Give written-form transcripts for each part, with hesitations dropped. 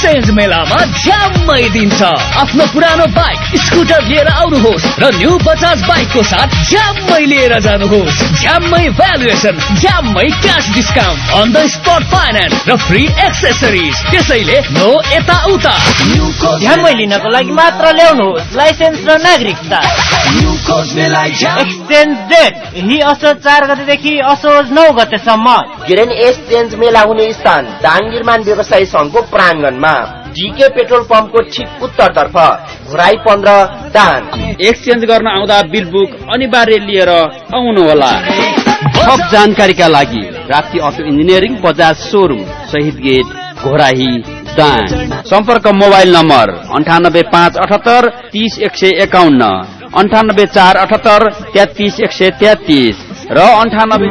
Exchange मेलामा झ्याम्मै दिन्छ। आफ्नो पुरानो बाइक स्कुटर लिएर आउनुहोस् र न्यू बजाज बाइकको साथ झ्याम्मै लिएर जानुहोस्। झ्याम्मै valuation, झ्याम्मै cash discount, on the spot finance र फ्री एक्सेसरिज। त्यसैले नो यताउता, झ्याम्मै लिनको लागि मात्र ल्याउनुहोस् लाइसेन्स र नागरिकता। एक्सचेन्ज डेट यही असोज 4 गतेदेखि असोज 9 गतेसम्म। ग्रेन एक्सचेन्ज मेला हुने स्थान दाङ निर्माण व्यवसायी संघको प्राङ्गणमा, जीके पेट्रोल पम्पको ठिक उत्तरतर्फ, घुराई 15 दाङ। एक्सचेन्ज गर्न आउँदा बिल बुक अनिवार्य लिएर आउनुहोला। थप जानकारीका लागि Rapti auto engineering Bajaj showroom, शहीद गेट, घोराही, दाङ। सम्पर्क मोबाइल नम्बर 98578 30151, 98478 33133 र 98।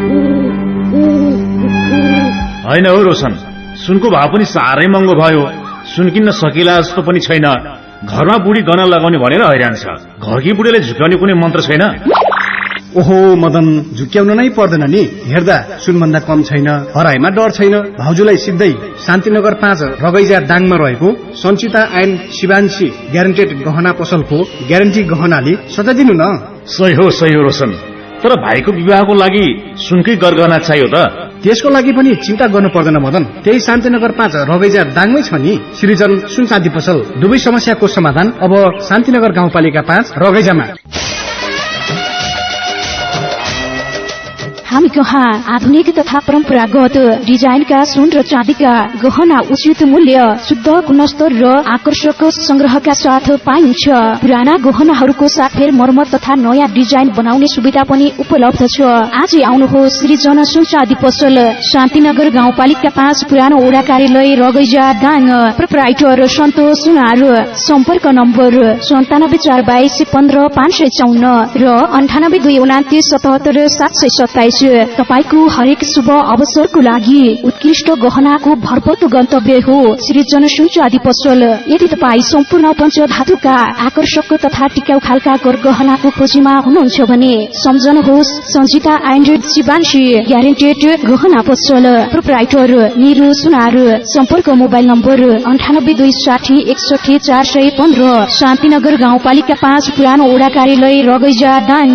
होइन हौ रोशन, सुनको भाव पनि साह्रै महँगो भयो। सुन किन्न सकिला जस्तो पनि छैन। घरमा बुढी गहना लगाउने भनेर हैरान छ। घरकी बुढीले झुक्याउने कुनै मन्त्र छैन। ओहो मदन, झुक्याउन नै पर्दैन नि। हेर्दा सुनभन्दा कम छैन, हराइमा डर छैन। भाउजूलाई सिधै शान्तिनगर 5 रगैजा दाङमा रहेको सञ्चिता एन्ड शिवांशी ग्यारेन्टेड गहना पसलको ग्यारेन्टी गहनाले सजाइदिनु न। सही हो रोशन, तर भाइको विवाहको लागि सुनकै गरगहना चाहियो त। त्यसको लागि पनि चिन्ता गर्नु पर्दैन मदन, त्यही शान्तिनगर 5 रगैजा दाङमै छ नि सृजन सुन चाँदी पसल। दुवै समस्याको समाधान अब शान्तिनगर गाउँपालिका 5 रगैजामा। हामी कहाँ आधुनिक तथा परम्परागत डिजाइनका सुन र चाँदीका गहना उचित मूल्य, शुद्ध गुणस्तर र आकर्षक संग्रहका साथ पाइन्छ। पुराना गहनाहरूको साथै मर्मत तथा नयाँ डिजाइन बनाउने सुविधा पनि उपलब्ध छ। आजै आउनुहोस् सृजन सुन चाँदी पसल, शान्तिनगर गाउँपालिका 5 पुरानो वडा कार्यालय रगैजा दाङ। प्रोप्राइटर सन्तोष सुनार। सम्पर्क नम्बर 9742155554 र 9829777727। तपाईको हरेक शुभ अवसरको लागि उत्कृष्ट गहनाको भरपर्दो गन्तव्य हो सृजन सुन चाँदी पसल। यदि तपाईँ सम्पूर्ण पञ्चधातुका आकर्षक तथा टिकाउ खालका गहनाको खोजीमा हुनुहुन्छ भने सम्झनुहोस् सञ्चिता एन्ड शिवांशी ग्यारेन्टेड गहना पसल। प्रोप्राइटर निरु सुनार। सम्पर्क मोबाइल नम्बर 9826611415, शान्तिनगर गाउँपालिका 5 पुरानो वडा कार्यालय रगैजा दाङ।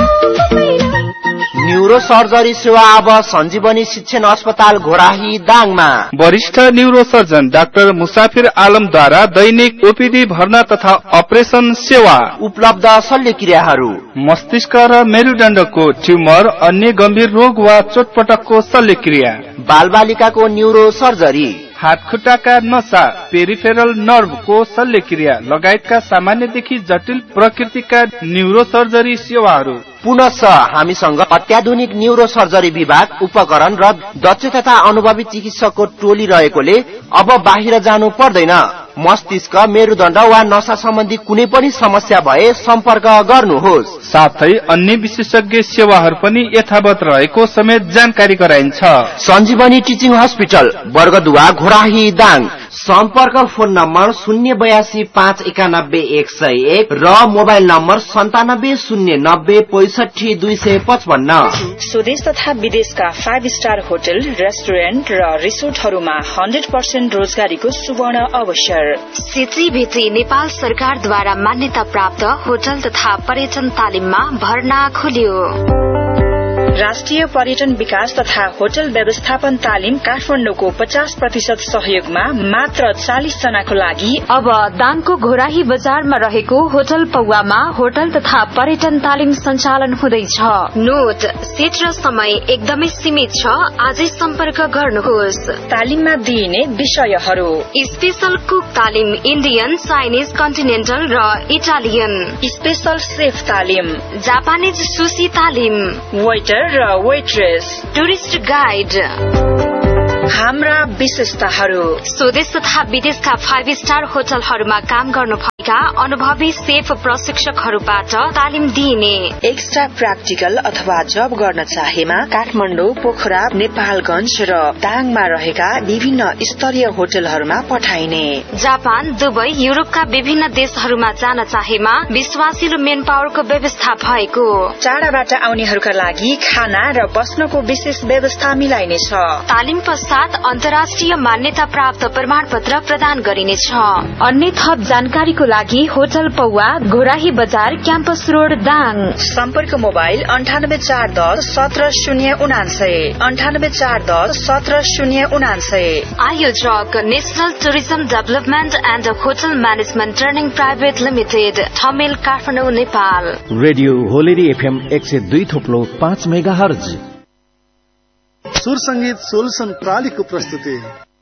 न्यूरो सर्जरी सेवा अब सञ्जीवनी शिक्षण अस्पताल घोराही दाङमा। वरिष्ठ न्यूरो सर्जन डाक्टर मुसाफिर आलमद्वारा दैनिक ओपीडी भर्ना तथा अपरेसन सेवा उपलब्ध। शल्यक्रियाहरू मस्तिष्क र मेरुदण्डको ट्युमर, अन्य गम्भीर रोग वा चोटपटकको शल्यक्रिया, बालबालिकाको न्यूरो सर्जरी, हात खुट्टाका नसा, पेरिफेरल नर्भको शल्यक्रिया लगायतका सामान्यदेखि जटिल प्रकृतिका न्यूरो सर्जरी सेवाहरू। पुनः हामीसँग अत्याधुनिक न्यूरो सर्जरी विभाग, उपकरण र दक्ष तथा अनुभवी चिकित्सकको टोली रहेकोले अब बाहिर जानु पर्दैन। मस्तिष्क, मेरुदण्ड वा नसा सम्बन्धी कुनै पनि समस्या भए सम्पर्क गर्नुहोस्। साथै अन्य विशेषज्ञ सेवाहरू पनि यथावत रहेको समेत जानकारी गराइन्छ। सञ्जीवनी टिचिङ हस्पिटल, बर्गदुवा, घोराही दाङ। सम्पर्क फोन नम्बर 0805911101 र मोबाइल नम्बर 9709065255। स्वदेश तथा विदेशका 5 स्टार होटल, रेस्टुरेन्ट र रिसोर्टहरूमा 100% रोजगारीको सुवर्ण अवसर। सिटी भित्री नेपाल सरकारद्वारा मान्यता प्राप्त होटल तथा पर्यटन तालिममा भर्ना खोलियो। राष्ट्रिय पर्यटन विकास तथा होटल व्यवस्थापन तालिम काठमाडौँको 50% सहयोगमा मात्र 40 जनाको लागि अब दाङको घोराही बजारमा रहेको होटल पौवामा होटल तथा पर्यटन तालिम सञ्चालन हुँदैछ। नोट, सीट र समय एकदमै सीमित छ, आजै सम्पर्क गर्नुहोस्। तालिममा दिइने विषयहरू: स्पेशल कुक तालिम, इन्डियन, चाइनिज, कन्टिनेन्टल र इटालियन। स्पेशल सेफ तालिम, जापानिज सुशी तालिम, वेटर र वेट्रेस, टुरिस्ट गाइड। हाम्रा विशेषताहरू: स्वदेश तथा विदेशका 5 स्टार होटलहरूमा काम गर्नु का अनुभवी सेफ प्रशिक्षकहरूबाट तालिम दिइने। एक्स्ट्रा प्र्याक्टिकल अथवा जब गर्न चाहेमा काठमाडौँ, पोखरा, नेपालगञ्ज र दाङमा रहेका विभिन्न स्तरीय होटलहरूमा पठाइने। जापान, दुबई, युरोपका विभिन्न देशहरूमा जान चाहेमा विश्वासिलो मेन पावरको व्यवस्था भएको। टाढाबाट आउनेहरूका लागि खाना र बस्नको विशेष व्यवस्था मिलाइनेछ। तालिम पश्चात अन्तर्राष्ट्रिय मान्यता प्राप्त प्रमाण पत्र प्रदान गरिनेछ। अन्य थप जानकारीको लागि होटल पौवा, घोराही बजार, क्याम्पस रोड, दाङ। सम्पर्क मोबाइल 9841 17099 9841 17099। आयोजक national tourism development and hotel management training private limited, Thamel, Kathmandu, Nepal. Radio होलेरी FM 102.5 megahertz. सुर संगीत सोल्युसन प्रालीको प्रस्तुति।